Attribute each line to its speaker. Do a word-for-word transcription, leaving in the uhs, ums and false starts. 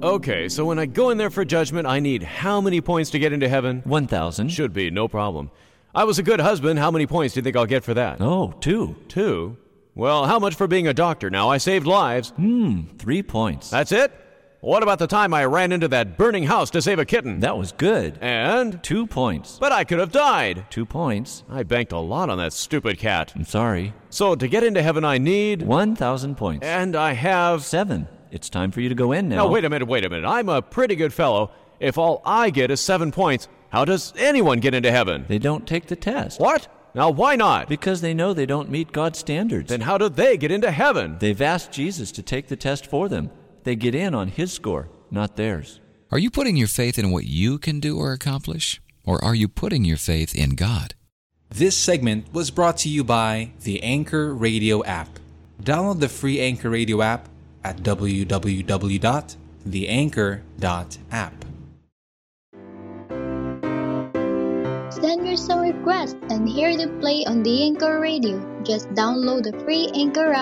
Speaker 1: Okay, so when I go in there for judgment, I need how many points to get into heaven?
Speaker 2: one thousand.
Speaker 1: Should be, no problem. I was a good husband. How many points do you think I'll get for that?
Speaker 2: Oh, two.
Speaker 1: Two? Well, how much for being a doctor now? I saved lives.
Speaker 2: Hmm, three points.
Speaker 1: That's it? What about the time I ran into that burning house to save a kitten?
Speaker 2: That was good.
Speaker 1: And?
Speaker 2: Two points.
Speaker 1: But I could have died.
Speaker 2: Two points.
Speaker 1: I banked a lot on that stupid cat.
Speaker 2: I'm sorry.
Speaker 1: So to get into heaven, I need...
Speaker 2: one thousand points.
Speaker 1: And I have...
Speaker 2: Seven. It's time for you to go in now.
Speaker 1: Now, wait a minute, wait a minute. I'm a pretty good fellow. If all I get is seven points, how does anyone get into heaven?
Speaker 2: They don't take the test.
Speaker 1: What? Now, why not?
Speaker 2: Because they know they don't meet God's standards.
Speaker 1: Then how do they get into heaven?
Speaker 2: They've asked Jesus to take the test for them. They get in on his score, not theirs.
Speaker 3: Are you putting your faith in what you can do or accomplish? Or are you putting your faith in God?
Speaker 4: This segment was brought to you by the Anchor Radio app. Download the free Anchor Radio app at w w w dot the anchor dot app.
Speaker 5: Send your song request and hear the play on the Anchor Radio. Just download the free Anchor app